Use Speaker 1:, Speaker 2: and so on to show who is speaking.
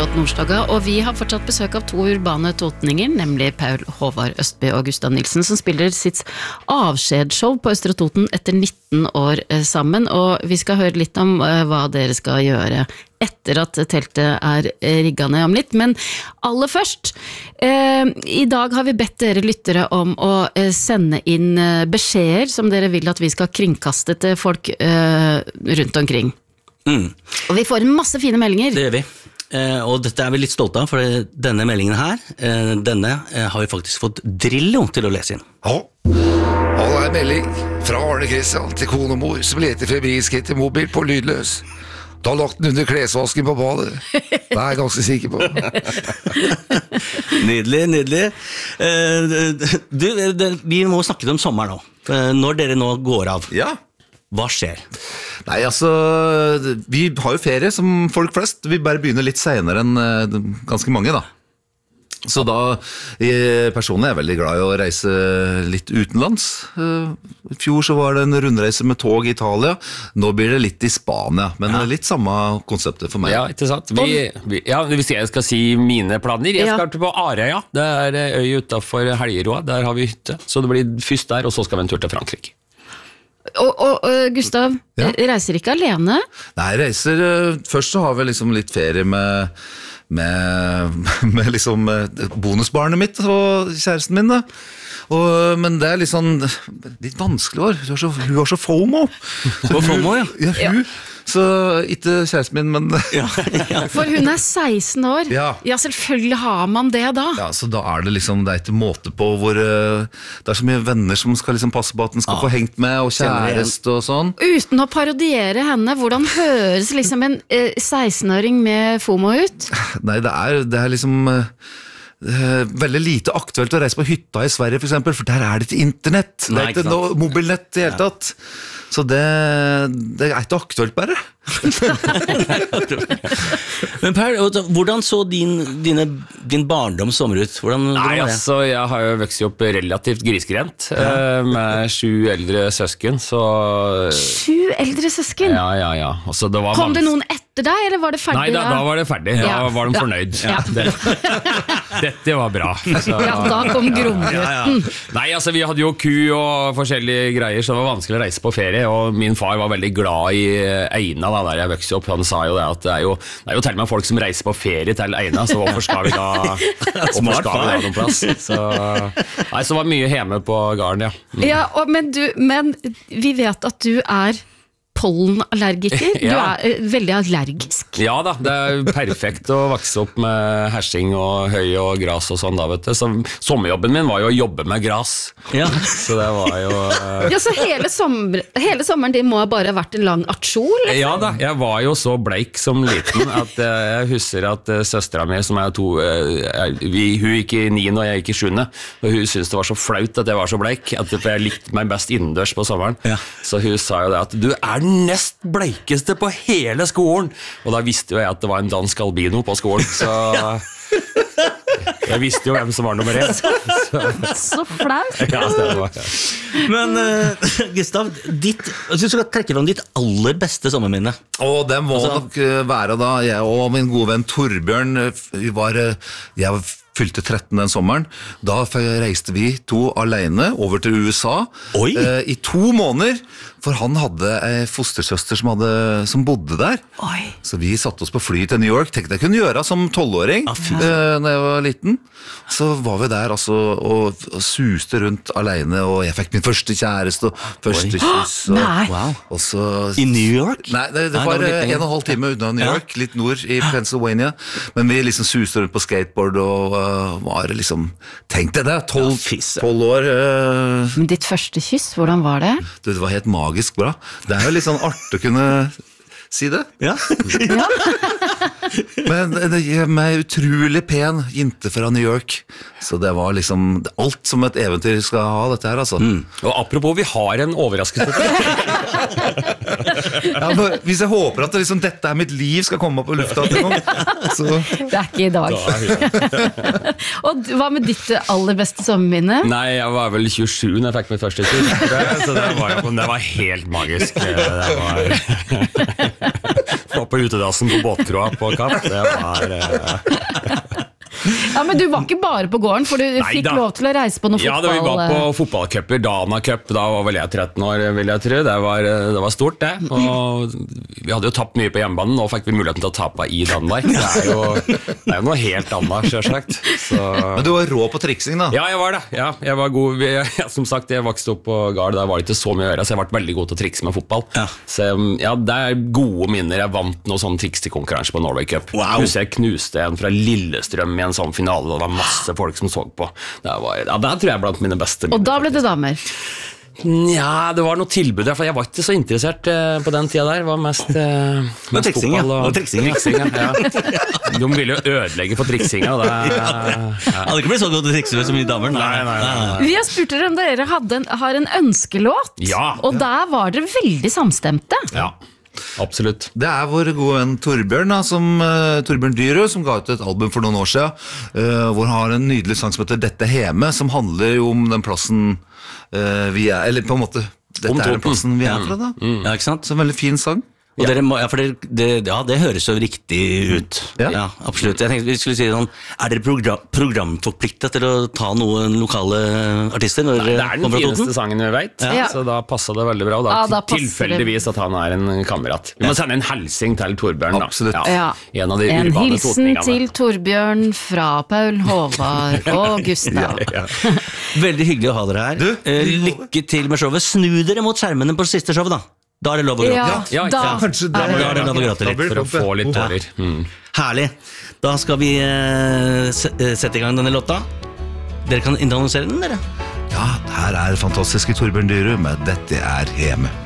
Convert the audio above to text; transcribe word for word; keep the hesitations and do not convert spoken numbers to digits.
Speaker 1: Charlotte Nordstoga, og vi har fortsatt besøk av to urbane totninger, nemlig Paul Håvard Østby og Gustav Nilsen, som spiller sitt avskjedsshow på Østre Toten etter nitten år sammen, og vi skal høre litt om hva dere skal gjøre etter at teltet er rigget ned om litt, men aller først, eh, i dag har vi bedt dere lyttere om å eh, sende inn eh, beskjeder som dere vil at vi skal kringkaste til folk eh, rundt omkring. Mm. Og vi får en masse fine meldinger.
Speaker 2: Det gjør vi, eh, og dette er vi litt stolte av, for denne meldingen her, eh, denne eh, har vi faktisk fått Drillo til å lese inn.
Speaker 3: Ja, det er en melding fra Arne Kristian til konemor som leter febrilsk etter mobil på lydløs. Du har lagt den under klesvasken på badet. Det er jeg ganske sikker på.
Speaker 2: Nydelig, nydelig. Du, vi må snakke om sommeren nå. Når dere nå går av,
Speaker 4: ja.
Speaker 2: Hva skjer?
Speaker 4: Nei, altså, vi har jo ferie som folk flest. Vi bare begynner litt senere enn ganske mange da. Så da, personlig er jeg veldig glad i å reise litt utenlands. I fjor så var det en rundreise med tog i Italia. Nå blir det litt i Spania, men ja. Litt samme konseptet for meg.
Speaker 5: Ja, ikke sant? Vi, vi, ja, hvis jeg skal si mine planer, jeg skal ja. Til på Arøya. Det er øy utenfor Helgeroa, der har vi hytte. Så det blir først der, og så skal vi en tur til Frankrike.
Speaker 1: Og, og, og Gustav, ja. Reiser ikke alene?
Speaker 4: Nei, jeg reiser, først så har vi liksom litt ferie med... Med, med liksom bonusbarnet mitt og kjæresten min da. Og, men det er litt sånn litt vanskelig år. Hun har så, hun har så FOMO.
Speaker 2: Så FOMO, ja.
Speaker 4: Ja, hun. Ja. Så ikke kjæresten min, men
Speaker 2: ja, ja.
Speaker 1: For hun er seksten år. Ja. Ja, selvfølgelig har man det da.
Speaker 4: Ja, så da er det liksom, det er ikke måte på hvor det er så mye venner som skal liksom passe på at den skal ja. Få hengt med, og kjæreste og sånn.
Speaker 1: Uten å parodiere henne, hvordan høres liksom en eh, seksten-åring med FOMO ut?
Speaker 4: Nei, det er, det er liksom... Uh, veldig lite aktuelt å reise på hytta i Sverige for eksempel, for der er det ikke internett. Nei, det er ikke noe mobilnett i hele tatt. Så det, det er ikke aktuelt bare.
Speaker 2: Men Per, hvordan så din, dine, din barndom sommer ut? Hvordan,
Speaker 5: Nei,
Speaker 2: hvordan
Speaker 5: altså, jeg har jo vokst opp relativt grisgrent ja. Med sju eldre søsken, så...
Speaker 1: Sju eldre søsken?
Speaker 5: Ja, ja, ja. Altså, det var
Speaker 1: Kom det noen etter deg, eller var det ferdig?
Speaker 5: Nei, da, da var det ferdig. Da ja. Var de fornøyd. Ja. Det, dette var bra. Så,
Speaker 1: ja, da kom gromgutten. Ja, ja.
Speaker 5: Nei, altså, vi hadde jo ku og forskjellige greier, så det var vanskelig å reise på ferie, og min far var veldig glad i Eina, da, der jeg vokste opp. Han sa jo det at det er jo, det er jo til og med folk som reiser på ferie til Eina, så hvorfor skal vi da hvorfor skal vi da noen plass? Så, nei, så var mye hjemme på garden, ja. Mm.
Speaker 1: Ja, og, men, du, men vi vet at du er pollenallergiker. Du ja. Er uh, veldig allergisk.
Speaker 5: Ja da, det er perfekt å vokse opp med hersing og høy og gras og sånn da, vet du. Så sommerjobben min var jo å jobbe med gras. Ja. Så det var jo... Uh...
Speaker 1: Ja, så hele, sommer, hele sommeren din må ha bare vært en lang atsjol? Liksom.
Speaker 5: Ja da, jeg var jo så bleik som liten at uh, jeg husker at uh, søstera mi, som er to, uh, vi, hun gikk i niende og jeg gikk i sjuende, og hun syntes det var så flaut at jeg var så bleik, at jeg likte meg best innendørs på sommeren. Ja. Så hun sa jo det at du er nest bleikeste på hele skolen, og da visste jo jeg at det var en dansk albino på skolen, så jeg visste jo hvem som var nummer én.
Speaker 1: Så, så flaut.
Speaker 5: Ja, det var, ja.
Speaker 2: Men uh, Gustav, ditt, du skal trekke fram ditt aller beste sommerminne.
Speaker 4: Og den må altså, nok være da, jeg og min gode venn Torbjørn, vi var, jeg var fylte tretten den sommeren. Da reiste vi to alene over til U S A eh, i to måneder, for han hadde en fostersøster som, hadde, som bodde der. Oi. Så vi satte oss på fly til New York, tenkte jeg kunne gjøre som tolvåring ah, eh, når jeg var liten. Så var vi der altså, og, og suste rundt alene, og jeg fikk min første kjæreste og første Oi. Kyss. Og,
Speaker 2: wow.
Speaker 4: og så,
Speaker 2: I New York?
Speaker 4: Nei, det, det nei, var, det var en og en halv time unna New York, ja. Litt nord i Pennsylvania. Men vi liksom suste rundt på skateboard og var det liksom, tenkte det, tolv, tolv år. Uh,
Speaker 1: Men ditt første kyss, hvordan var det?
Speaker 4: Du, det var helt magisk bra. Det er jo litt sånn artig å kunne si det. Ja. Ja. Men det gir meg utrolig pen jente fra New York, så det var liksom alt som et eventyr skal ha dette her, altså. Mm.
Speaker 5: Og apropos, vi har en overraskelse.
Speaker 4: Ja, hvis jeg håper at det liksom, dette er mitt liv skal komme opp på lufta til noen, så...
Speaker 1: Det er ikke i dag. Og hva med ditt aller beste sommerminne?
Speaker 5: Nei, jeg var vel tjuesju når jeg fikk mitt første tur, så det var, det var helt magisk. Det var... på utedassen på båtkroa på Kapp. Det var... Eh...
Speaker 1: Ja, men du var ikke bare på gården, for du
Speaker 5: Nei,
Speaker 1: fikk
Speaker 5: da.
Speaker 1: lov til å reise på noen
Speaker 5: ja,
Speaker 1: fotball.
Speaker 5: Ja, vi var på fotballcuper, Dana Cup, da var vel jeg tretten år, vil jeg tro. Det var, det var stort, det. Og vi hadde jo tapt mye på hjemmebanen, nå fikk vi muligheten til å tape i Danmark. Det er jo, det er jo noe helt annet, selvsagt. Så...
Speaker 4: Men du var rå på triksing, da?
Speaker 5: Ja, jeg var det. Ja, jeg var god. Jeg, som sagt, jeg vokste opp på Gard, der var det ikke så mye å gjøre, så jeg ble veldig god til å trikse med fotball. Ja. Så ja, det er gode minner. Jeg vant noe sånn triks til konkurranse på Norway Cup.
Speaker 2: Wow.
Speaker 5: Husker jeg knuste en fra Lillestrøm i en sånn finale, det var masse folk som så på. Det var, ja, det tror jeg er blant mine beste minner.
Speaker 1: Og da ble det damer?
Speaker 5: Ja, det var noe tilbud, for jeg var ikke så interessert uh, på den tida der. Det var mest, uh, mest
Speaker 2: triksing,
Speaker 5: fotball
Speaker 2: og,
Speaker 5: og
Speaker 2: triksing.
Speaker 5: triksing ja. De ville jo ødelegge for triksinga. Det,
Speaker 2: ja. Ja. Hadde ikke blitt så godt å trikse med så mye damer.
Speaker 5: Nei, nei, nei, nei.
Speaker 1: Vi har spurt dere om dere hadde en, har en ønskelåt,
Speaker 5: ja.
Speaker 1: Og der var dere veldig samstemte.
Speaker 5: Ja. Absolutt.
Speaker 4: Det er vår gode venn Torbjørn da, som, uh, Torbjørn Dyrø, som ga ut et album for noen år siden, uh, hvor han har en nydelig sang som heter Dette Heme, som handler jo om den plassen uh, vi er, eller på en måte, dette
Speaker 5: om
Speaker 4: er den plassen vi er fra da.
Speaker 2: Mm. Ja, ikke sant?
Speaker 4: Så en veldig fin sang.
Speaker 2: Og dere må, ja, for det, det, ja, det høres jo riktig ut.
Speaker 4: Ja,
Speaker 2: ja absolutt. Jeg tenkte vi skulle si sånn, er dere program, programforpliktet til å ta noen lokale artister? Når
Speaker 5: Nei, det er den fineste sangen vi vet,
Speaker 1: ja.
Speaker 5: Så da passet det veldig bra. Da,
Speaker 1: ja, da
Speaker 5: tilfeldigvis at han er en kamerat. Vi må sende en hilsing til Torbjørn. Da.
Speaker 4: Absolutt.
Speaker 1: Ja.
Speaker 5: En, av de
Speaker 1: en hilsen til Torbjørn fra Paul Håvard og Gustav.
Speaker 5: ja, ja.
Speaker 2: Veldig hyggelig å ha dere her.
Speaker 4: Du,
Speaker 2: eh, lykke til med showet. Snu dere mot skjermene på siste showet da. Da er det lov å gråte.
Speaker 1: Ja,
Speaker 5: ja,
Speaker 1: da,
Speaker 5: ja.
Speaker 4: Kanskje
Speaker 2: Da er det lov å gråte litt.
Speaker 5: For å få litt tårer. Mm.
Speaker 2: Herlig. Da skal vi eh, sette i gang denne låta. Dere kan introdusere den, dere.
Speaker 4: Ja, her er fantastiske Torbjørn Dyrø med Dette er Heme.